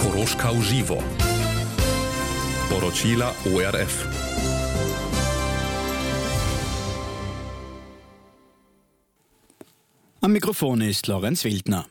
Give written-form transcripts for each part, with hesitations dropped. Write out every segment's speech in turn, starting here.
Koroška v živo. Poročila ORF. Am Mikrofon ist Lorenz Wildner.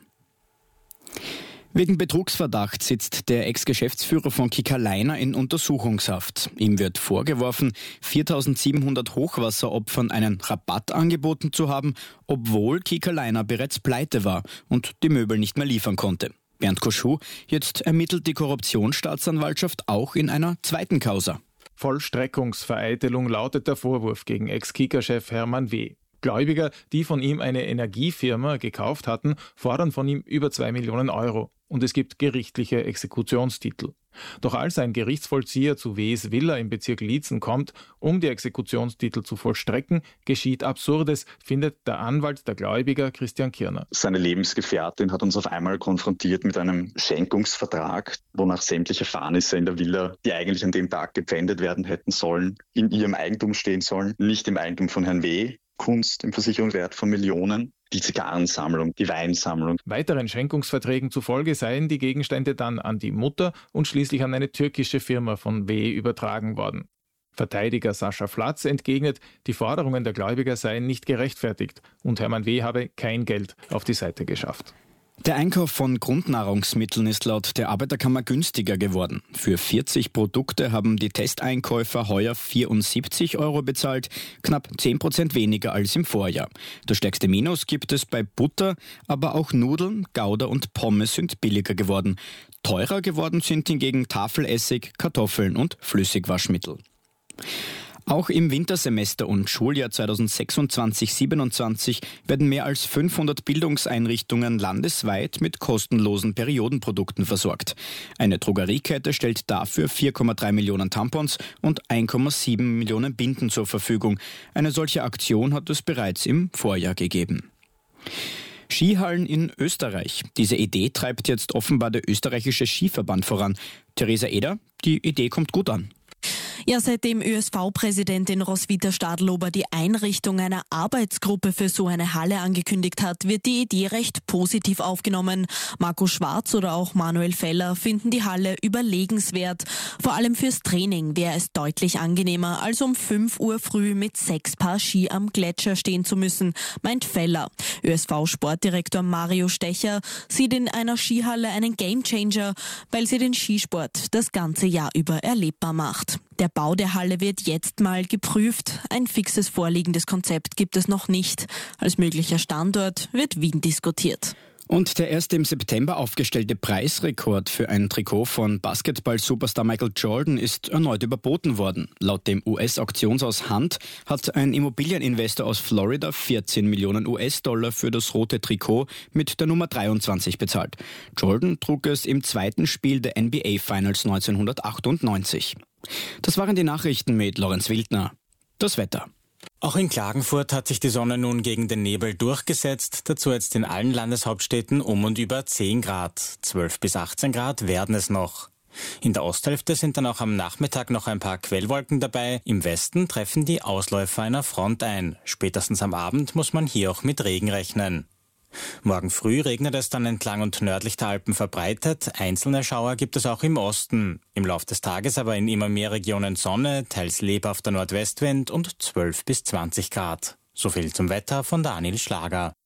Wegen Betrugsverdacht sitzt der Ex-Geschäftsführer von Kiekerleiner in Untersuchungshaft. Ihm wird vorgeworfen, 4.700 Hochwasseropfern einen Rabatt angeboten zu haben, obwohl Kiekerleiner bereits pleite war und die Möbel nicht mehr liefern konnte. Bernd Koschuh, jetzt ermittelt die Korruptionsstaatsanwaltschaft auch in einer zweiten Causa. Vollstreckungsvereitelung lautet der Vorwurf gegen Ex-Kieker-Chef Hermann W. Gläubiger, die von ihm eine Energiefirma gekauft hatten, fordern von ihm über 2 Millionen Euro. Und es gibt gerichtliche Exekutionstitel. Doch als ein Gerichtsvollzieher zu W.'s Villa im Bezirk Liezen kommt, um die Exekutionstitel zu vollstrecken, geschieht Absurdes, findet der Anwalt der Gläubiger Christian Kirner. Seine Lebensgefährtin hat uns auf einmal konfrontiert mit einem Schenkungsvertrag, wonach sämtliche Fahrnisse in der Villa, die eigentlich an dem Tag gepfändet werden hätten sollen, in ihrem Eigentum stehen sollen, nicht im Eigentum von Herrn W., Kunst im Versicherungswert von Millionen, die Zigarrensammlung, die Weinsammlung. Weiteren Schenkungsverträgen zufolge seien die Gegenstände dann an die Mutter und schließlich an eine türkische Firma von W. übertragen worden. Verteidiger Sascha Flatz entgegnet, die Forderungen der Gläubiger seien nicht gerechtfertigt und Hermann W. habe kein Geld auf die Seite geschafft. Der Einkauf von Grundnahrungsmitteln ist laut der Arbeiterkammer günstiger geworden. Für 40 Produkte haben die Testeinkäufer heuer 74 Euro bezahlt, knapp 10% weniger als im Vorjahr. Das stärkste Minus gibt es bei Butter, aber auch Nudeln, Gouda und Pommes sind billiger geworden. Teurer geworden sind hingegen Tafelessig, Kartoffeln und Flüssigwaschmittel. Auch im Wintersemester und Schuljahr 2026/27 werden mehr als 500 Bildungseinrichtungen landesweit mit kostenlosen Periodenprodukten versorgt. Eine Drogeriekette stellt dafür 4,3 Millionen Tampons und 1,7 Millionen Binden zur Verfügung. Eine solche Aktion hat es bereits im Vorjahr gegeben. Skihallen in Österreich. Diese Idee treibt jetzt offenbar der österreichische Skiverband voran. Theresa Eder, die Idee kommt gut an. Ja, seitdem ÖSV-Präsidentin Roswitha Stadlober die Einrichtung einer Arbeitsgruppe für so eine Halle angekündigt hat, wird die Idee recht positiv aufgenommen. Marco Schwarz oder auch Manuel Feller finden die Halle überlegenswert. Vor allem fürs Training wäre es deutlich angenehmer, als um 5 Uhr früh mit 6 Paar Ski am Gletscher stehen zu müssen, meint Feller. ÖSV-Sportdirektor Mario Stecher sieht in einer Skihalle einen Gamechanger, weil sie den Skisport das ganze Jahr über erlebbar macht. Der Bau der Halle wird jetzt mal geprüft. Ein fixes vorliegendes Konzept gibt es noch nicht. Als möglicher Standort wird Wien diskutiert. Und der erst im September aufgestellte Preisrekord für ein Trikot von Basketball-Superstar Michael Jordan ist erneut überboten worden. Laut dem US-Auktionshaus Hunt hat ein Immobilieninvestor aus Florida 14 Millionen US-Dollar für das rote Trikot mit der Nummer 23 bezahlt. Jordan trug es im zweiten Spiel der NBA Finals 1998. Das waren die Nachrichten mit Lorenz Wildner. Das Wetter. Auch in Klagenfurt hat sich die Sonne nun gegen den Nebel durchgesetzt. Dazu jetzt in allen Landeshauptstädten um und über 10 Grad. 12 bis 18 Grad werden es noch. In der Osthälfte sind dann auch am Nachmittag noch ein paar Quellwolken dabei. Im Westen treffen die Ausläufer einer Front ein. Spätestens am Abend muss man hier auch mit Regen rechnen. Morgen früh regnet es dann entlang und nördlich der Alpen verbreitet. Einzelne Schauer gibt es auch im Osten. Im Lauf des Tages aber in immer mehr Regionen Sonne, teils lebhafter Nordwestwind und 12 bis 20 Grad. So viel zum Wetter von Daniel Schlager.